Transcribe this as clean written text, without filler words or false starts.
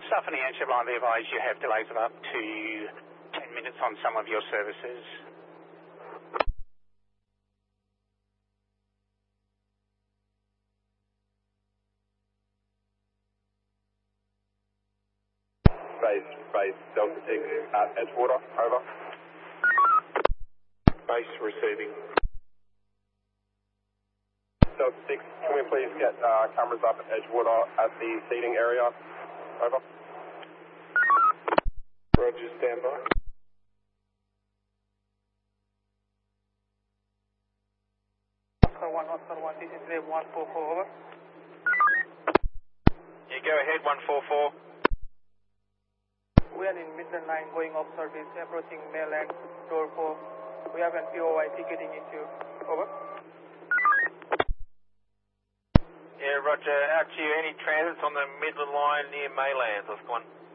Staff on the airship line, they advise you have delays of up to 10 minutes on some of your services. Base Delta 6 at Edgewater, over. Base receiving. Delta 6, can we please get cameras up at Edgewater at the seating area, over. Roger, stand by. Oscar 1, this is wave 144, over. Yeah, go ahead, 144. We are in Midland Line going off service, approaching mainland, door 4. We have an POI ticketing issue, over. Yeah, Roger, out to you. Any transits on the Midland Line near Maylands, Oscar 1?